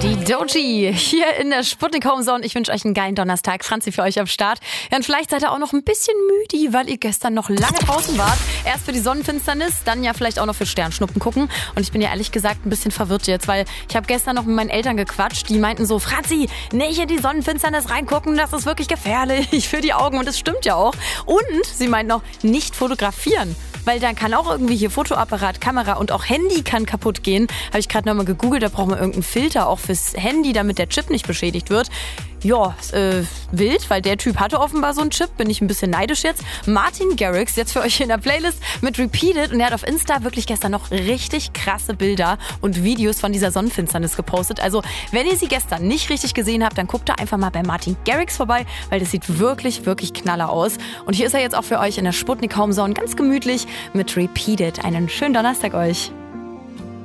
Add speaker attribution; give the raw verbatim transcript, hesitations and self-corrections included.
Speaker 1: Die Doji hier in der Sputnik Home Zone. Ich wünsche euch einen geilen Donnerstag. Franzi für euch am Start. Ja, und vielleicht seid ihr auch noch ein bisschen müde, weil ihr gestern noch lange draußen wart. Erst für die Sonnenfinsternis, dann ja vielleicht auch noch für Sternschnuppen gucken. Und ich bin ja ehrlich gesagt ein bisschen verwirrt jetzt, weil ich habe gestern noch mit meinen Eltern gequatscht. Die meinten so, Franzi, nicht in die Sonnenfinsternis reingucken, das ist wirklich gefährlich für die Augen. Und das stimmt ja auch. Und sie meinten auch, nicht fotografieren. Weil dann kann auch irgendwie hier Fotoapparat, Kamera und auch Handy kann kaputt gehen. Habe ich gerade nochmal gegoogelt, da braucht man irgendeinen Filter auch fürs Handy, damit der Chip nicht beschädigt wird. Ja, äh, wild, weil der Typ hatte offenbar so einen Chip, bin ich ein bisschen neidisch jetzt. Martin Garrix, jetzt für euch in der Playlist mit Repeated, und er hat auf Insta wirklich gestern noch richtig krasse Bilder und Videos von dieser Sonnenfinsternis gepostet. Also, wenn ihr sie gestern nicht richtig gesehen habt, dann guckt da einfach mal bei Martin Garrix vorbei, weil das sieht wirklich, wirklich knaller aus. Und hier ist er jetzt auch für euch in der Sputnik Home Zone ganz gemütlich mit Repeated. Einen schönen Donnerstag euch.